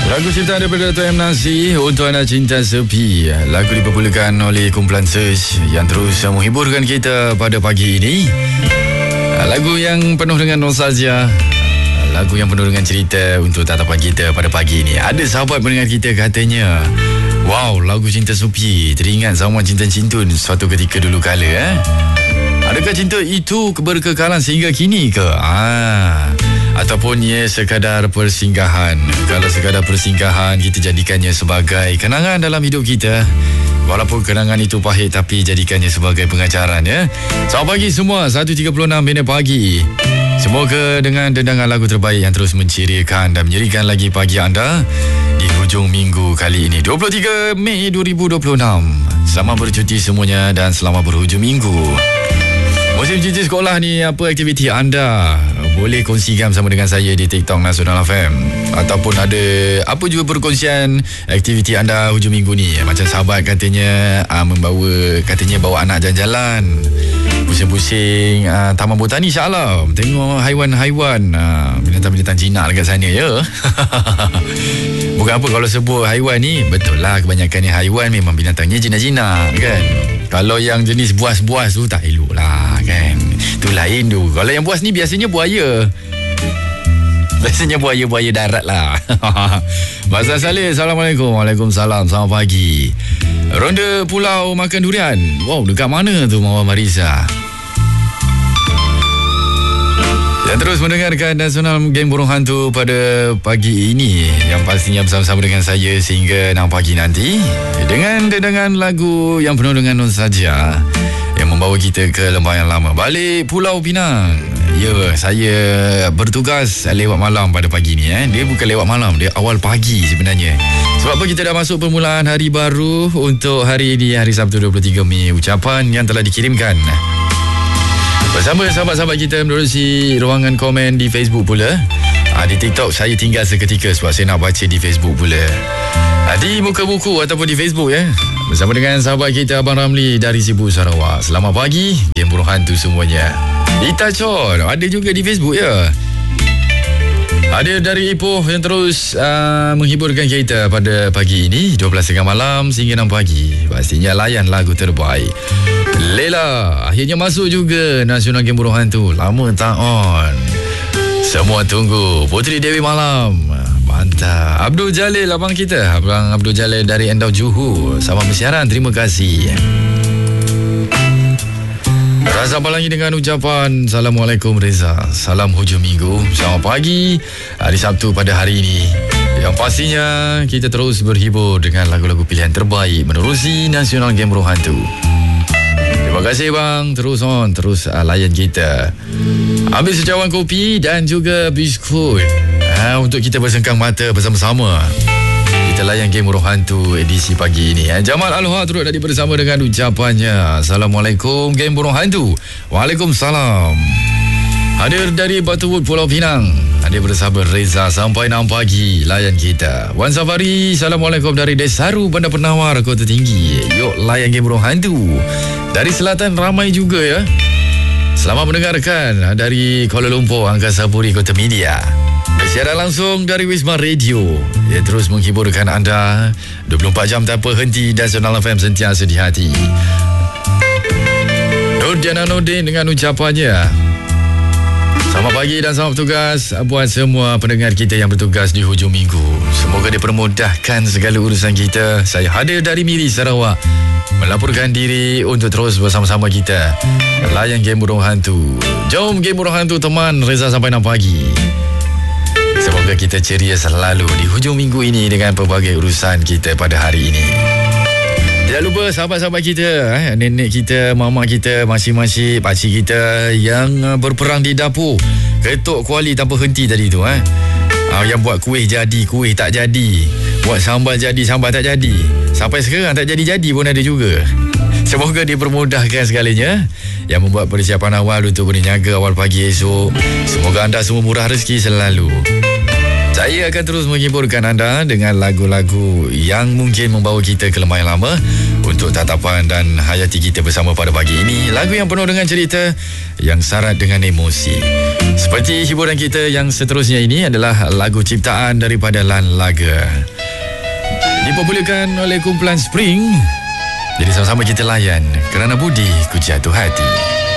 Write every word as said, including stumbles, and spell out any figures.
Lagu cinta daripada Tuan M. Nasi untuk anda cinta sepi. Lagu dipermulakan oleh kumpulan Search yang terus menghiburkan kita pada pagi ini. Lagu yang penuh dengan nostalgia, lagu yang penuh dengan cerita untuk tatapan kita pada pagi ini. Ada sahabat pendengar kita katanya, wow, lagu cinta sepi teringat zaman cinta cintun suatu ketika dulu kala. eh? Adakah cinta itu berkekalan sehingga kini ke? Ah, ataupun ia sekadar persinggahan? Kalau sekadar persinggahan, kita jadikannya sebagai kenangan dalam hidup kita. Walaupun kenangan itu pahit, tapi jadikannya sebagai pengajaran, ya. Selamat pagi semua, satu tiga puluh enam minit pagi. Semoga dengan dendangan lagu terbaik yang terus mencirikan dan menyerikan lagi pagi anda di hujung minggu kali ini, dua puluh tiga Mei dua ribu dua puluh enam. Selamat bercuti semuanya dan selamat berhujung minggu. Musim cuti sekolah ni, apa aktiviti anda? Boleh kongsikan bersama dengan saya di TikTok Nasional F M. Ataupun ada apa juga perkongsian aktiviti anda hujung minggu ni. Macam sahabat katanya aa, membawa, katanya bawa anak jalan-jalan, pusing-pusing aa, Taman Botani Shah Alam, tengok haiwan-haiwan, aa, binatang-binatang jinak dekat sana, ya. Bukan apa kalau sebut haiwan ni, betul lah kebanyakannya haiwan memang binatangnya jinak-jinak, kan. Kalau yang jenis buas-buas tu tak elok lah, kan. Tu lain tu. Kalau yang buas ni biasanya buaya. Biasanya buaya-buaya darat lah. Mazhar Saleh, Assalamualaikum. Waalaikumsalam, selamat pagi. Ronda Pulau makan durian. Wow, dekat mana tu Mawar Marisa? Dan terus mendengarkan Nasional Game Burung Hantu pada pagi ini, yang pastinya bersama-sama dengan saya sehingga enam pagi nanti, dengan dendangan lagu yang penuh dengan nostalgia yang membawa kita ke lembah yang lama, balik Pulau Pinang. Ya, saya bertugas lewat malam pada pagi ni. eh. Dia bukan lewat malam, dia awal pagi sebenarnya. Sebab apa, kita dah masuk permulaan hari baru untuk hari ini, hari Sabtu dua puluh tiga Mei. Ucapan yang telah dikirimkan bersama sahabat-sahabat kita menerusi ruangan komen di Facebook pula. Ha, di TikTok saya tinggal seketika sebab saya nak baca di Facebook pula. Ha, di muka buku ataupun di Facebook, ya. Bersama dengan sahabat kita Abang Ramli dari Sibu Sarawak. Selamat pagi, Game Burung Hantu semuanya. Ita Chon ada juga di Facebook, ya. Ada dari Ipoh yang terus uh, menghiburkan kita pada pagi ini, dua belas tiga puluh malam sehingga enam pagi. Pastinya layan lagu terbaik. Lela akhirnya masuk juga Nasional Game Burung Hantu. Lama tak on. Semua tunggu. Puteri Dewi Malam, mantap. Abdul Jalil, abang kita, Abang Abdul Jalil dari Endau Johor, selamat bersiaran, terima kasih. Reza Balangi dengan ucapan Assalamualaikum Reza, salam hujung minggu. Selamat pagi, hari Sabtu pada hari ini, yang pastinya kita terus berhibur dengan lagu-lagu pilihan terbaik menerusi Nasional Game Burung Hantu. Terima kasih bang, terus on, terus uh, layan kita. Ambil secawan kopi dan juga biskut ha, untuk kita bersengkang mata bersama-sama. Kita layan Game Burung Hantu edisi pagi ini. Ha. Jamal Aloha turut tadi bersama dengan ucapannya Assalamualaikum Game Burung Hantu. Waalaikumsalam. Hadir dari Batuwood Pulau Pinang, hadir bersama Reza sampai enam pagi, layan kita. Wan Safari, Assalamualaikum dari Desaru, Bandar Penawar, Kota Tinggi. Yuk layan Game Burung Hantu. Dari selatan ramai juga, ya. Selamat mendengarkan dari Kuala Lumpur, Angkasa Puri, Kota Media. Bersiaran langsung dari Wisma Radio. Ia terus menghiburkan anda dua puluh empat jam tanpa henti. Nasional F M sentiasa di hati. Nurdiana Nurdin dengan ucapannya selamat pagi dan selamat bertugas buat semua pendengar kita yang bertugas di hujung minggu. Semoga dipermudahkan segala urusan kita. Saya hadir dari Miri, Sarawak, melaporkan diri untuk terus bersama-sama kita layan Game Burung Hantu. Jom Game Burung Hantu teman Reza sampai enam pagi. Semoga kita ceria selalu di hujung minggu ini dengan pelbagai urusan kita pada hari ini. Tidak lupa sahabat-sahabat kita, eh, nenek kita, mama kita, masing-masing pakcik kita yang berperang di dapur, ketuk kuali tanpa henti tadi tu, eh. Ah, yang buat kuih jadi, kuih tak jadi, buat sambal jadi, sambal tak jadi, sampai sekarang tak jadi-jadi pun ada juga. Semoga dipermudahkan segalanya yang membuat persiapan awal untuk berniaga awal pagi esok. Semoga anda semua murah rezeki selalu. Saya akan terus menghiburkan anda dengan lagu-lagu yang mungkin membawa kita ke lembah yang lama untuk tatapan dan hayati kita bersama pada pagi ini. Lagu yang penuh dengan cerita, yang syarat dengan emosi. Seperti hiburan kita yang seterusnya ini adalah lagu ciptaan daripada Lan Laga, dipopularkan oleh kumpulan Spring. Jadi sama-sama kita layan Kerana Budi Ku Jatuh Hati.